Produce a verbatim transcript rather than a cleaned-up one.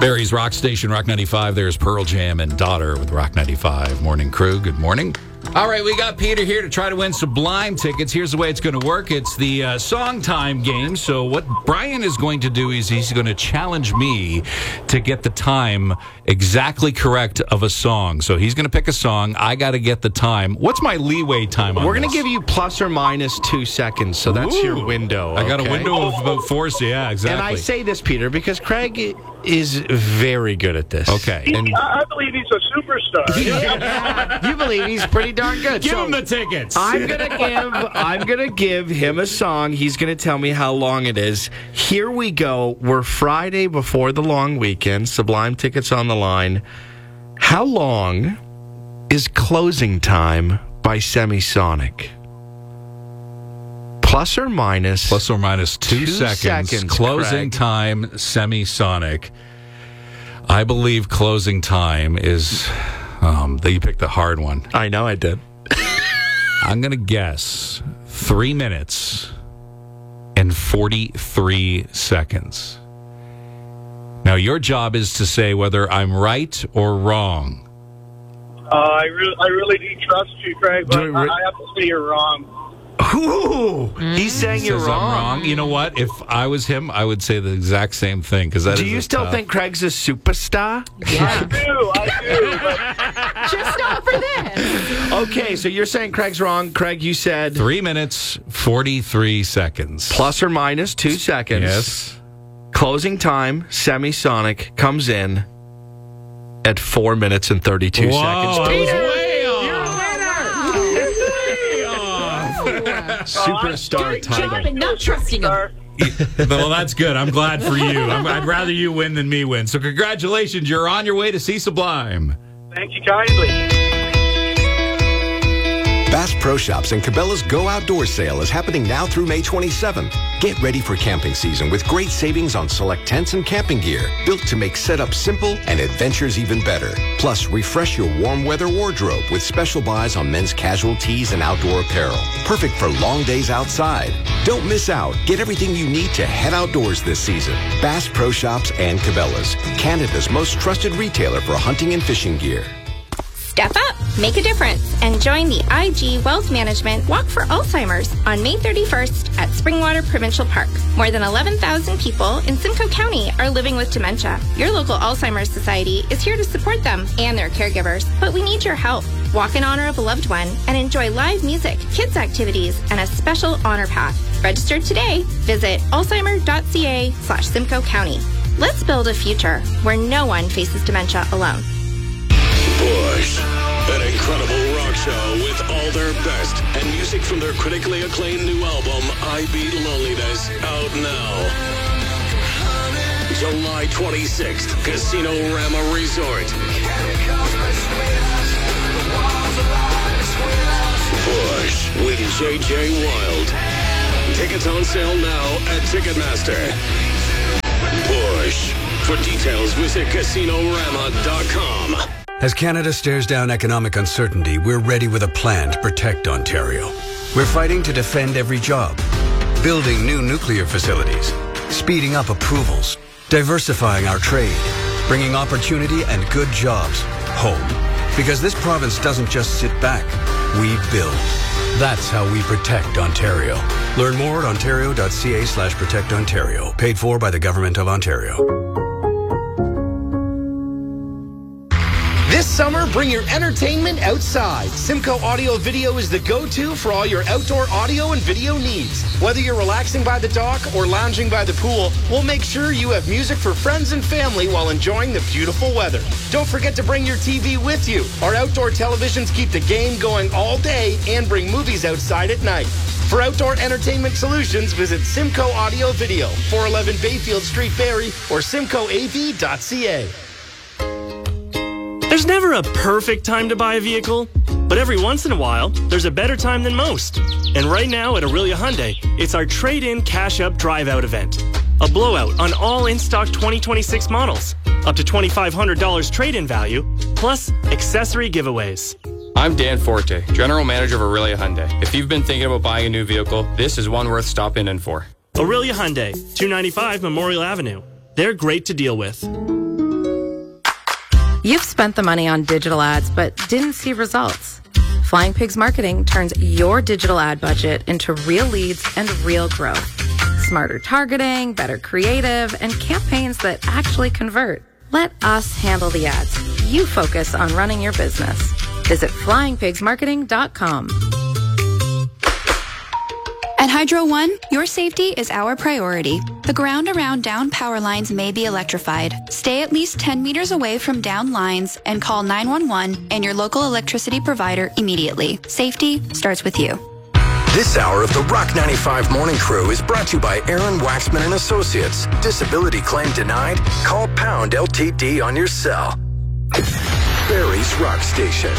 Barry's Rock Station, Rock ninety-five. There's Pearl Jam and Daughter with Rock ninety-five. Morning crew, good morning. All right, we got Peter here to try to win Sublime tickets. Here's the way it's going to work. It's the uh, song time game. So what Brian is going to do is he's going to challenge me to get the time exactly correct of a song. So he's going to pick a song. I got to get the time. What's my leeway time on We're going to this? give you plus or minus two seconds. So that's Ooh. your window. I got a okay? window of about four. So yeah, exactly. And I say this, Peter, because Craig is very good at this. Okay. And I believe he's a superstar. you believe he's pretty darn good. give so him the tickets. I'm gonna give I'm gonna give him a song. He's gonna tell me how long it is. Here we go. We're Friday before the long weekend. Sublime tickets on the line. How long is Closing Time by Semisonic? Plus or minus? Plus or minus two, Two seconds. seconds, Closing Craig. time, Semisonic. I believe closing time is. Um, you picked the hard one. I know I did. I'm going to guess three minutes and forty-three seconds. Now, your job is to say whether I'm right or wrong. Uh, I, re- I really do trust you, Craig, but Do I re- I have to say you're wrong. Ooh, he's saying you're Says wrong. I'm wrong. You know what? If I was him, I would say the exact same thing. Because that Do is you a still tough- think Craig's a superstar? I do, I do. But Just not for this. Okay, so you're saying Craig's wrong. Craig, you said Three minutes, forty-three seconds. plus or minus two seconds. Yes. Closing time, Semisonic comes in at four minutes and thirty-two Whoa, seconds. I was Peter, way off. superstar Good job title. and not trusting him. Well, that's good. I'm glad for you. I'm, I'd rather you win than me win. So congratulations. You're on your way to see Sublime. Thank you kindly. Bass Pro Shops and Cabela's Go Outdoor Sale is happening now through May twenty-seventh. Get ready for camping season with great savings on select tents and camping gear, built to make setup simple and adventures even better. Plus, refresh your warm weather wardrobe with special buys on men's casual tees and outdoor apparel. Perfect for long days outside. Don't miss out. Get everything you need to head outdoors this season. Bass Pro Shops and Cabela's, Canada's most trusted retailer for hunting and fishing gear. Step up, make a difference, and join the I G Wealth Management Walk for Alzheimer's on May thirty-first at Springwater Provincial Park. More than eleven thousand people in Simcoe County are living with dementia. Your local Alzheimer's Society is here to support them and their caregivers, but we need your help. Walk in honor of a loved one and enjoy live music, kids activities, and a special honor path. Register today. Visit alzheimer.ca slash Simcoe County. Let's build a future where no one faces dementia alone. Bush, an incredible rock show with all their best and music from their critically acclaimed new album, I Beat Loneliness, out now. July twenty-sixth, Casino Rama Resort. Bush with J J Wild. Tickets on sale now at Ticketmaster. Bush. For details, visit casino rama dot com. As Canada stares down economic uncertainty, we're ready with a plan to protect Ontario. We're fighting to defend every job, building new nuclear facilities, speeding up approvals, diversifying our trade, bringing opportunity and good jobs home. Because this province doesn't just sit back, we build. That's how we protect Ontario. Learn more at ontario.ca slash protect Ontario. Paid for by the Government of Ontario. This summer, bring your entertainment outside. Simcoe Audio Video is the go-to for all your outdoor audio and video needs. Whether you're relaxing by the dock or lounging by the pool, we'll make sure you have music for friends and family while enjoying the beautiful weather. Don't forget to bring your T V with you. Our outdoor televisions keep the game going all day and bring movies outside at night. For outdoor entertainment solutions, visit Simcoe Audio Video, four eleven Bayfield Street, Barrie, or simcoe a v dot c a. There's never a perfect time to buy a vehicle, but every once in a while, there's a better time than most. And right now at Aurelia Hyundai, it's our trade-in cash-up drive-out event. A blowout on all in-stock twenty twenty-six models. Up to twenty-five hundred dollars trade-in value, plus accessory giveaways. I'm Dan Forte, General Manager of Aurelia Hyundai. If you've been thinking about buying a new vehicle, this is one worth stopping in for. Aurelia Hyundai, two ninety-five Memorial Avenue. They're great to deal with. You've spent the money on digital ads but didn't see results. Flying Pigs Marketing turns your digital ad budget into real leads and real growth. Smarter targeting, better creative, and campaigns that actually convert. Let us handle the ads. You focus on running your business. Visit flying pigs marketing dot com. At Hydro One, your safety is our priority. The ground around down power lines may be electrified. Stay at least ten meters away from down lines and call nine one one and your local electricity provider immediately. Safety starts with you. This hour of the Rock ninety-five Morning Crew is brought to you by Aaron Waxman and Associates. Disability claim denied? Call pound L T D on your cell. Barry's Rock Station.